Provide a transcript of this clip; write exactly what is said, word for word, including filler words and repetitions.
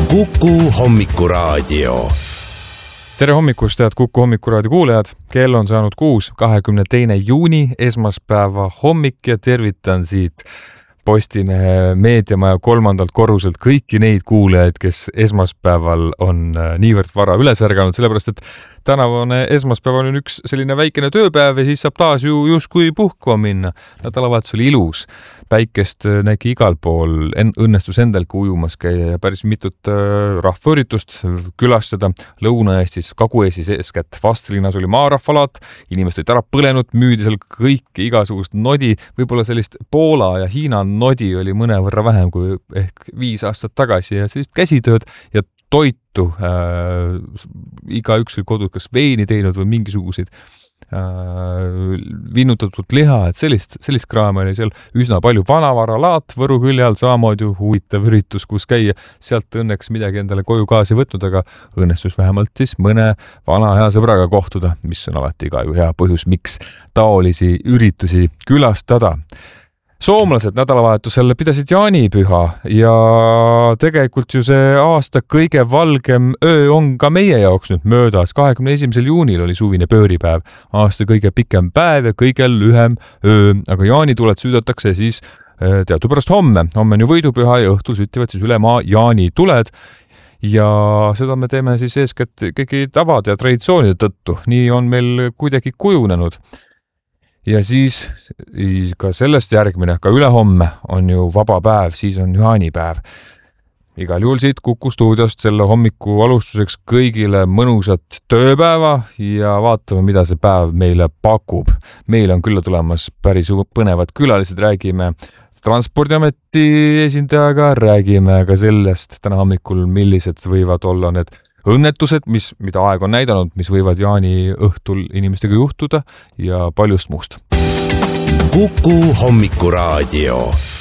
Kuku Hommikuraadio. Tere hommikust, head Kuku Hommikuraadio kuulajad. Kell on saanud kuus, kahekümne teine juuni, esmaspäeva hommik ja tervitan siit Postimehe meediamaja kolmandalt korruselt kõiki neid kuulajaid, kes esmaspäeval on niivõrd vara üles ärganud, sellepärast et tänavane esmaspäev on üks selline väikene tööpäev ja siis saab taas ju justkui puhkuma minna. Nädalavahetus oli ilus. Päikest nägi igal pool, õnnestus endalgi ujumas käia ja päris mitut rahvaüritust külastada. Lõuna-Eestis, Kagu-Eestis eeskätt Vastlinnas oli maarahvalaat, inimesed olid ära põlenud, müüdi seal kõiki igasugust nodi, võib-olla sellist Poola ja Hiina nodi oli mõnevõrra vähem kui ehk viis aastat tagasi ja sellist käsitööd ja toitu. Äh, iga üks oli kodus kas veini teinud või mingisuguseid äh, vinnutatud liha, et sellist, sellist kraami oli seal üsna palju. Vanavaralaat Võru külje all, samamoodi huvitav üritus, kus käia. Sealt õnneks midagi endale koju kaasa võtnud, aga õnnestus vähemalt siis mõne vana hea sõbraga kohtuda, mis on alati ka ju hea põhjus, miks taolisi üritusi külastada. Soomlased nädalavahetusel pidasid jaanipüha ja tegelikult ju see aasta kõige valgem öö on ka meie jaoks nüüd möödas. kahekümne esimesel juunil oli suvine pööripäev, aasta kõige pikem päev ja kõige lühem öö, aga jaanituled süüdatakse siis teadupärast homme. Homme on ju võidupüha ja õhtul süttivad siis üle maa jaanituled. Ja seda me teeme siis eeskätt kõigi tavade ja traditsioonide tõttu. Nii on meil kuidagi kujunenud. Ja siis ka sellest järgmine, ka ülehomme on ju vaba päev, siis on jaanipäev. Igal juhul siit Kuku stuudiost selle hommiku alustuseks kõigile mõnusat tööpäeva ja vaatame, mida see päev meile pakub. Meil on külla tulemas päris põnevad külalised, räägime Transpordiameti esindajaga, räägime ka sellest täna hommikul, millised võivad olla need õnnetused, mis, mida aeg on näidanud, mis võivad jaani õhtul inimestega juhtuda ja paljust muust. Kuku Hommikuraadio.